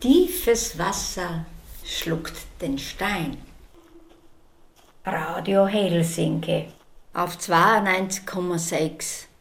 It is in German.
Tiefes Wasser schluckt den Stein. Radio Helsinki Auf 92,6